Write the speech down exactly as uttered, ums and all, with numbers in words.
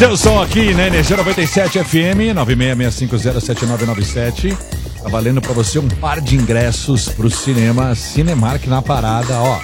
seu som aqui, né? Energia noventa e sete F M, nove seis seis cinco zero sete nove nove sete. Tá valendo pra você um par de ingressos pro cinema Cinemark na parada, ó.